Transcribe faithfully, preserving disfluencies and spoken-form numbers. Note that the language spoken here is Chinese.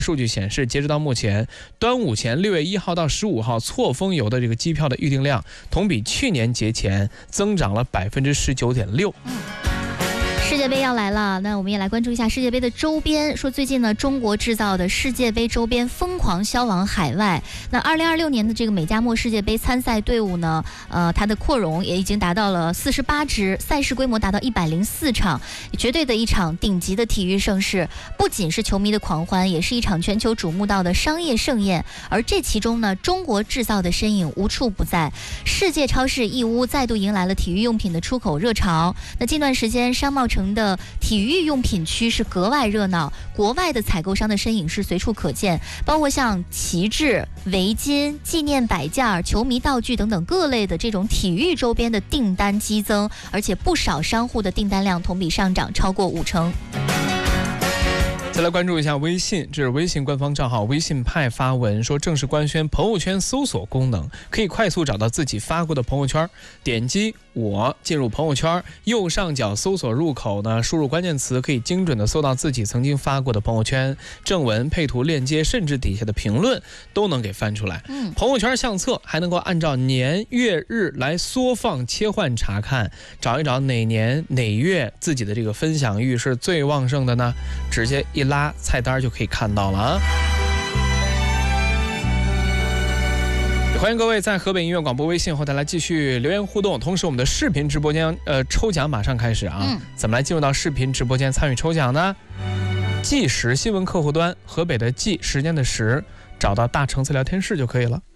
数据显示，截止到目前，端午前六月一号到十五号错峰游的这个机票的预订量，同比去年节前增长了百分之十九点六。 世界杯要来了，那我们也来关注一下世界杯的周边。说最近呢，中国制造的世界杯周边疯狂销往海外。那二零二六年的这个美加墨世界杯参赛队伍呢，呃，它的扩容也已经达到了四十八支，赛事规模达到一百零四场，绝对的一场顶级的体育盛事。不仅是球迷的狂欢，也是一场全球瞩目到的商业盛宴。而这其中呢，中国制造的身影无处不在。世界超市义乌再度迎来了体育用品的出口热潮。那近段时间，商贸城的体育用品区是格外热闹，国外的采购商的身影是随处可见，包括像旗帜、围巾、纪念摆件、球迷道具等等各类的这种体育周边的订单激增，而且不少商户的订单量同比上涨超过五成。 再来关注一下微信，这是微信官方账号微信派发文说，正式官宣朋友圈搜索功能，可以快速找到自己发过的朋友圈。点击我进入朋友圈，右上角搜索入口呢，输入关键词，可以精准的搜到自己曾经发过的朋友圈，正文、配图、链接，甚至底下的评论都能给翻出来。嗯，朋友圈相册还能够按照年月日来缩放切换查看，找一找哪年哪月自己的这个分享欲是最旺盛的呢？直接一拉菜单就可以看到了啊！欢迎各位在河北音乐广播微信后台来继续留言互动，同时我们的视频直播间呃抽奖马上开始啊！嗯、怎么来进入到视频直播间参与抽奖呢？计时新闻客户端河北的计时间的时，找到大橙子聊天室就可以了。